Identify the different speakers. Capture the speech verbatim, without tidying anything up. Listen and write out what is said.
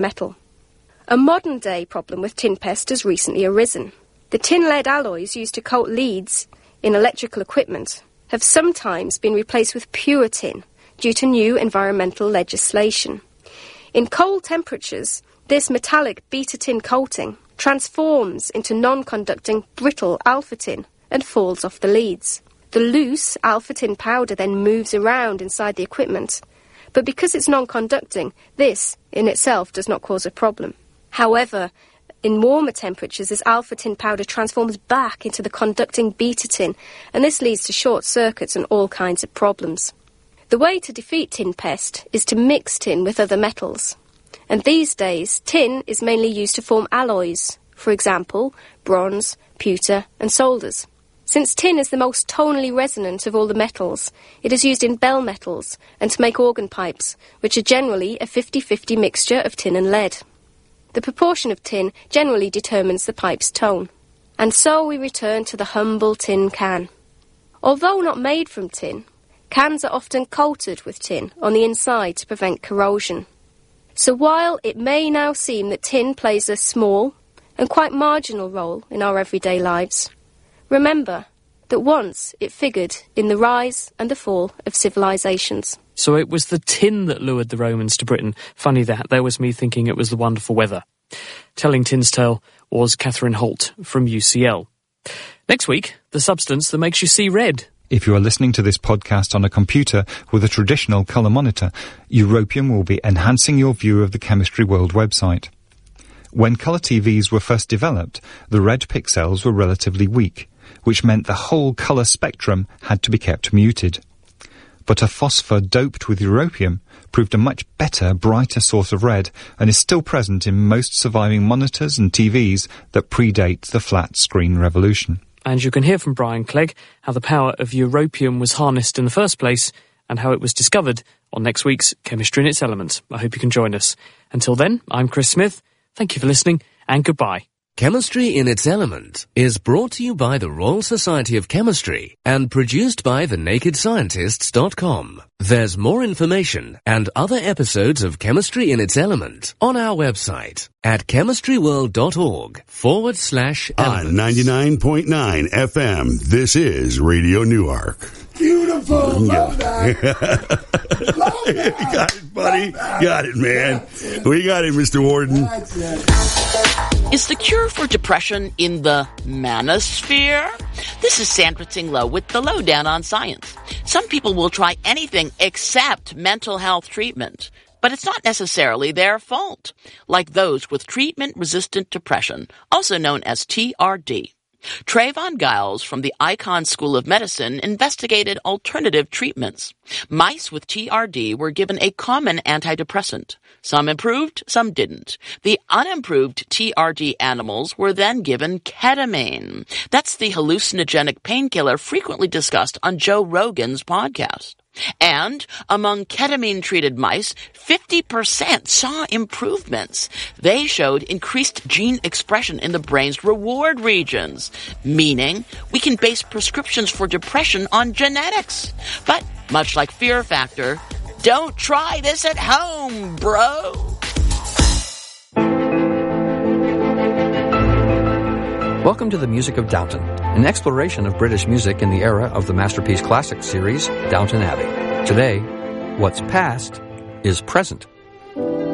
Speaker 1: metal. A modern-day problem with tin pest has recently arisen. The tin-lead alloys used to coat leads in electrical equipment have sometimes been replaced with pure tin due to new environmental legislation. In cold temperatures, this metallic beta tin coating transforms into non-conducting brittle alpha tin and falls off the leads. The loose alpha tin powder then moves around inside the equipment, but because it's non-conducting, this in itself does not cause a problem. However, in warmer temperatures, this alpha tin powder transforms back into the conducting beta tin, and this leads to short circuits and all kinds of problems. The way to defeat tin pest is to mix tin with other metals. And these days, tin is mainly used to form alloys, for example, bronze, pewter and solders. Since tin is the most tonally resonant of all the metals, it is used in bell metals and to make organ pipes, which are generally a fifty-fifty mixture of tin and lead. The proportion of tin generally determines the pipe's tone. And so we return to the humble tin can. Although not made from tin, cans are often coated with tin on the inside to prevent corrosion. So while it may now seem that tin plays a small and quite marginal role in our everyday lives, remember that once it figured in the rise and the fall of civilizations.
Speaker 2: So it was the tin that lured the Romans to Britain. Funny that, there was me thinking it was the wonderful weather. Telling Tin's tale was Catherine Holt from U C L. Next week, the substance that makes you see red.
Speaker 3: If you are listening to this podcast on a computer with a traditional colour monitor, Europium will be enhancing your view of the Chemistry World website. When colour T Vs were first developed, the red pixels were relatively weak, which meant the whole colour spectrum had to be kept muted. But a phosphor doped with europium proved a much better, brighter source of red and is still present in most surviving monitors and T Vs that predate the flat screen revolution.
Speaker 2: And you can hear from Brian Clegg how the power of europium was harnessed in the first place and how it was discovered on next week's Chemistry in its Elements. I hope you can join us. Until then, I'm Chris Smith. Thank you for listening and goodbye.
Speaker 4: Chemistry in its Element is brought to you by the Royal Society of Chemistry and produced by the naked scientists dot com. There's more information and other episodes of Chemistry in its Element on our website at chemistryworld.org forward slash elements.
Speaker 5: On ninety-nine point nine F M, this is Radio Newark.
Speaker 6: Beautiful. Love that. Love that.
Speaker 5: You got it, buddy. Got it, man. We got it, Mister Warden.
Speaker 6: That's it.
Speaker 7: Is the cure for depression in the manosphere? This is Sandra Tinglow with the Lowdown on Science. Some people will try anything except mental health treatment, but it's not necessarily their fault, like those with treatment-resistant depression, also known as T R D. Trayvon Giles from the Icahn School of Medicine investigated alternative treatments. Mice with T R D were given a common antidepressant. Some improved, some didn't. The unimproved T R D animals were then given ketamine. That's the hallucinogenic painkiller frequently discussed on Joe Rogan's podcast. And among ketamine-treated mice, fifty percent saw improvements. They showed increased gene expression in the brain's reward regions, meaning we can base prescriptions for depression on genetics. But much like Fear Factor, don't try this at home, bro.
Speaker 8: Welcome to the Music of Downton, an exploration of British music in the era of the Masterpiece Classics series, Downton Abbey. Today, what's past is present.